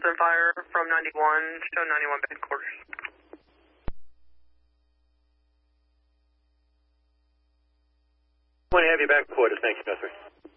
and fire from 91, show 91 bed quarters. Want to have you back quarters, thanks, Guthrie.